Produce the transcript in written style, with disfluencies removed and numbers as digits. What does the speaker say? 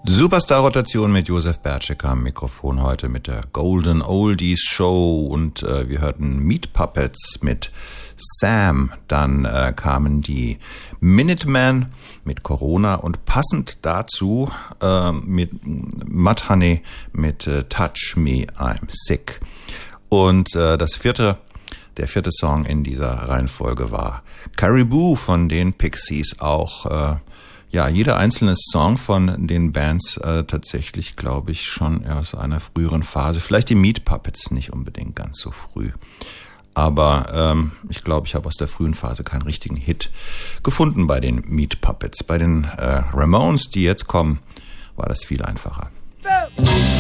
Superstar-Rotation mit Josef Bertschek am Mikrofon heute mit der Golden Oldies Show und wir hörten Meat Puppets mit Sam, dann kamen die Minutemen mit Corona und passend dazu mit Mudhoney mit Touch Me, I'm Sick. Und der vierte Song in dieser Reihenfolge war Caribou von den Pixies, auch jeder einzelne Song von den Bands tatsächlich, glaube ich, schon aus einer früheren Phase. Vielleicht die Meat Puppets nicht unbedingt ganz so früh. Aber ich glaube, ich habe aus der frühen Phase keinen richtigen Hit gefunden bei den Meat Puppets. Bei den Ramones, die jetzt kommen, war das viel einfacher.